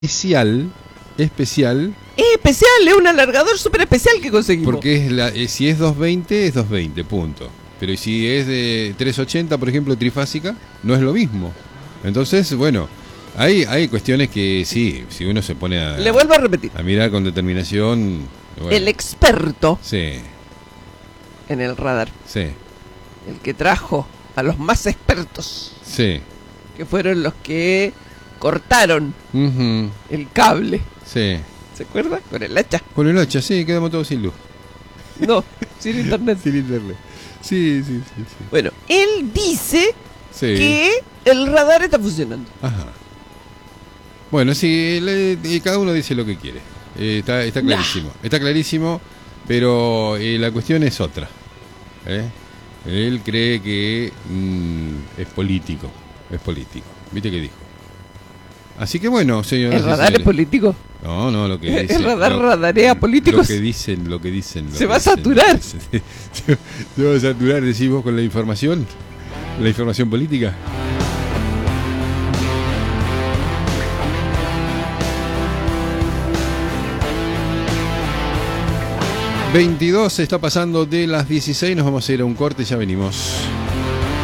especial. Es especial, es un alargador súper especial que conseguimos. Porque si es 220, es 220, punto. Pero si es de 380, por ejemplo, trifásica, no es lo mismo. Entonces, bueno, hay cuestiones que sí, si uno se pone a... Le vuelvo a repetir. A mirar con determinación... Bueno, el experto sí, en el radar. sí, El que trajo a los más expertos. sí. Que fueron los que cortaron el cable. Sí. ¿Se acuerda? Con el hacha. Con el hacha, sí, quedamos todos sin luz. No, sin internet. Sin internet. Sí. Bueno, él dice que el radar está funcionando. Ajá. Bueno, sí, cada uno dice lo que quiere. Está clarísimo. Está clarísimo, pero la cuestión es otra. Él cree que es político. Es político. ¿Viste qué dijo? Así que bueno, señor. ¿El radar es político? No, lo que dice. El radar radarea políticos. Lo que dicen. Se va a saturar. Se va a saturar, decís vos, con la información política. ...22 se está pasando de las 16... ...nos vamos a ir a un corte y ya venimos.